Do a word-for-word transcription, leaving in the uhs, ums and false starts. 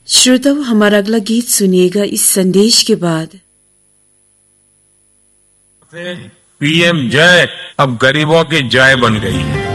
श्रोताओं, हमारा अगला गीत सुनिएगा इस संदेश के बाद। पीएम जय अब गरीबों की जय बन गई है।